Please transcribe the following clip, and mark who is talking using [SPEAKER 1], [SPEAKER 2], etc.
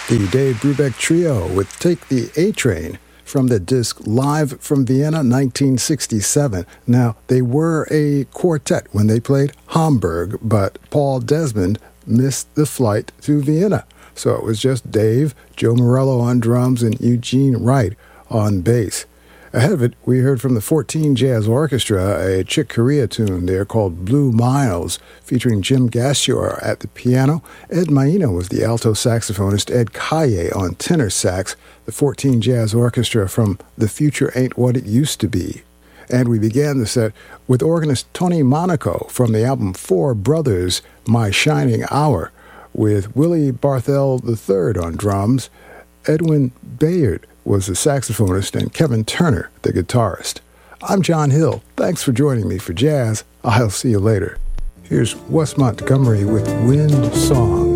[SPEAKER 1] The Dave Brubeck Trio with Take the A Train from the disc Live from Vienna 1967. Now, they were a quartet when they played Hamburg, but Paul Desmond missed the flight to Vienna. So it was just Dave, Joe Morello on drums, and Eugene Wright on bass. Ahead of it, we heard from the 14 Jazz Orchestra a Chick Corea tune there called Blue Miles, featuring Jim Gassior at the piano. Ed Maina was the alto saxophonist, Ed Kaye on tenor sax, the 14 Jazz Orchestra from The Future Ain't What It Used to Be. And we began the set with organist Tony Monaco from the album Four Brothers, My Shining Hour, with Willie Barthel III on drums. Edwin Bayard was the saxophonist, and Kevin Turner, the guitarist. I'm John Hill. Thanks for joining me for Jazz. I'll see you later. Here's Wes Montgomery with Wind Song.